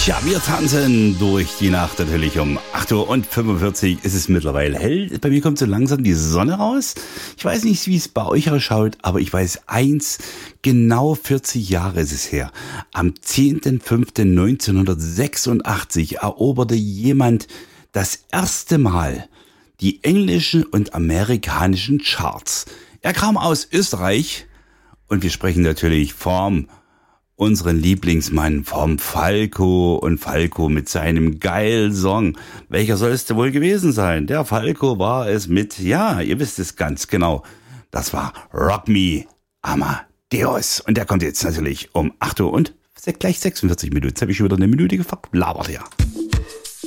Ja, wir tanzen durch die Nacht natürlich um 8:45 Uhr ist es mittlerweile hell. Bei mir kommt so langsam die Sonne raus. Ich weiß nicht, wie es bei euch ausschaut, aber ich weiß eins, genau 40 Jahre ist es her. Am 10.05.1986 eroberte jemand das erste Mal die englischen und amerikanischen Charts. Er kam aus Österreich und wir sprechen natürlich vom unseren Lieblingsmann vom Falco und Falco mit seinem geilen Song. Welcher soll es denn wohl gewesen sein? Der Falco war es mit, ja, ihr wisst es ganz genau. Das war Rock Me Amadeus. Und der kommt jetzt natürlich um 8 Uhr und gleich 46 Minuten. Jetzt habe ich schon wieder eine Minute verlabert, ja.